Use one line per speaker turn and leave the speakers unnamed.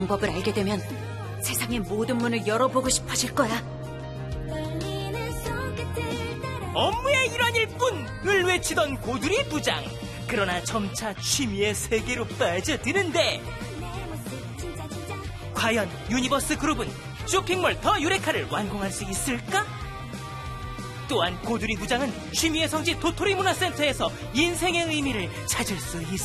방법을 알게 되면 세상의 모든 문을 열어보고 싶어질 거야.
업무의 일환일 뿐을 외치던 고두리 부장. 그러나 점차 취미의 세계로 빠져드는데 과연 유니버스 그룹은 쇼핑몰 더 유레카를 완공할 수 있을까? 또한 고두리 부장은 취미의 성지 도토리 문화센터에서 인생의 의미를 찾을 수 있을까?